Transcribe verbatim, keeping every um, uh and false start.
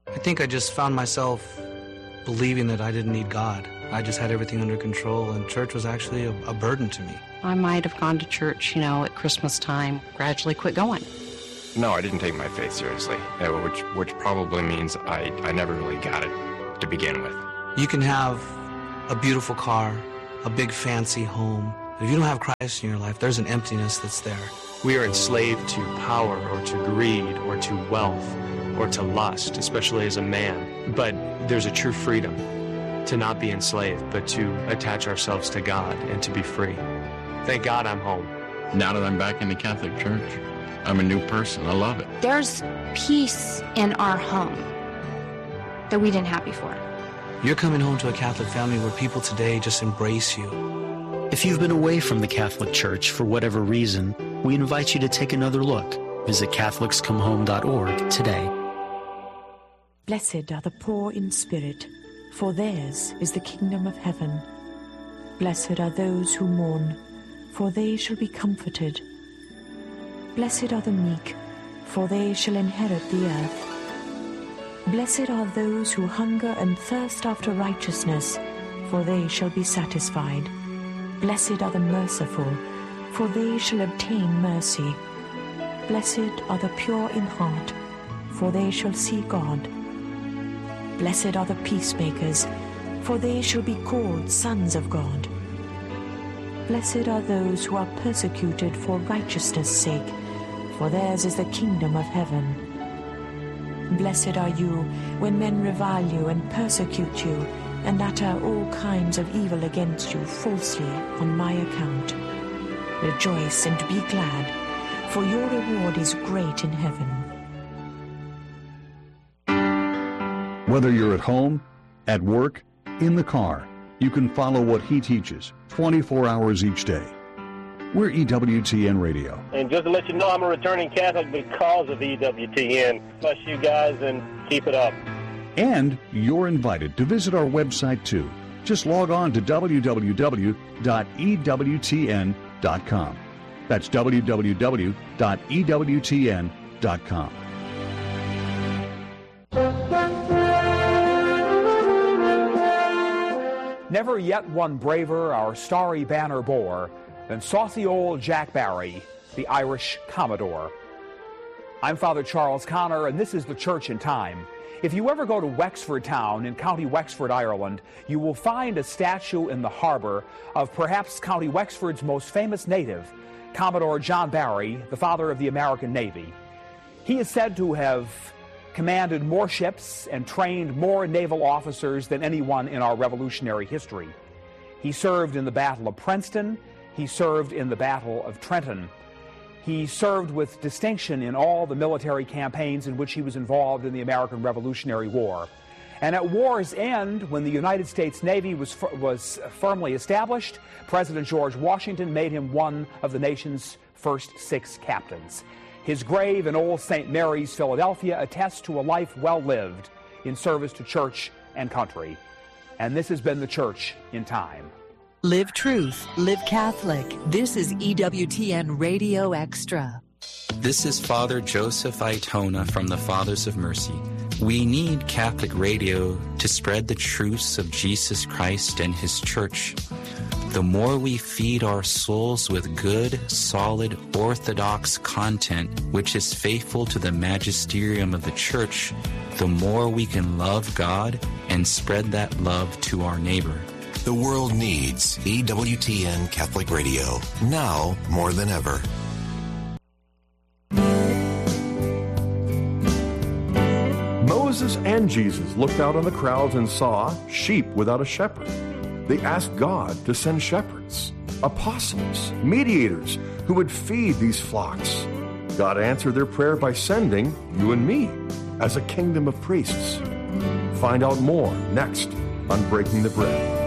I think I just found myself believing that I didn't need God. I just had everything under control, and church was actually a, a burden to me. I might have gone to church, you know, at Christmas time, gradually quit going. No, I didn't take my faith seriously, uh, which which probably means I, I never really got it to begin with. You can have a beautiful car, a big fancy home. If you don't have Christ in your life, there's an emptiness that's there. We are enslaved to power or to greed or to wealth or to lust, especially as a man. But there's a true freedom to not be enslaved, but to attach ourselves to God and to be free. Thank God I'm home. Now that I'm back in the Catholic Church, I'm a new person. I love it. There's peace in our home that we didn't have before. You're coming home to a Catholic family where people today just embrace you. If you've been away from the Catholic Church for whatever reason, we invite you to take another look. Visit Catholics Come Home dot org today. Blessed are the poor in spirit, for theirs is the kingdom of heaven. Blessed are those who mourn, for they shall be comforted. Blessed are the meek, for they shall inherit the earth. Blessed are those who hunger and thirst after righteousness, for they shall be satisfied. Blessed are the merciful, for they shall obtain mercy. Blessed are the pure in heart, for they shall see God. Blessed are the peacemakers, for they shall be called sons of God. Blessed are those who are persecuted for righteousness' sake, for theirs is the kingdom of heaven. Blessed are you when men revile you and persecute you, and utter all kinds of evil against you falsely on my account. Rejoice and be glad, for your reward is great in heaven. Whether you're at home, at work, in the car, you can follow what he teaches twenty-four hours each day. We're E W T N Radio. And just to let you know, I'm a returning Catholic because of E W T N. Bless you guys and keep it up. And you're invited to visit our website too. Just log on to w w w dot e w t n dot com. That's w w w dot e w t n dot com. Never yet one braver our starry banner bore than saucy old Jack Barry, the Irish Commodore. I'm Father Charles Connor, and this is the Church in Time. If you ever go to Wexford Town in County Wexford, Ireland, you will find a statue in the harbor of perhaps County Wexford's most famous native, Commodore John Barry, the father of the American Navy. He is said to have commanded more ships and trained more naval officers than anyone in our revolutionary history. He served in the Battle of Princeton. He served in the Battle of Trenton. He served with distinction in all the military campaigns in which he was involved in the American Revolutionary War. And at war's end, when the United States Navy was, was firmly established, President George Washington made him one of the nation's first six captains. His grave in Old Saint Mary's, Philadelphia, attests to a life well lived in service to church and country. And this has been the Church in Time. Live truth, live Catholic. This is E W T N Radio Extra. This is Father Joseph Aitona from the Fathers of Mercy. We need Catholic radio to spread the truths of Jesus Christ and His Church. The more we feed our souls with good, solid, orthodox content, which is faithful to the magisterium of the Church, the more we can love God and spread that love to our neighbor. The world needs E W T N Catholic Radio, now more than ever. Moses and Jesus looked out on the crowds and saw sheep without a shepherd. They asked God to send shepherds, apostles, mediators who would feed these flocks. God answered their prayer by sending you and me as a kingdom of priests. Find out more next on Breaking the Bread.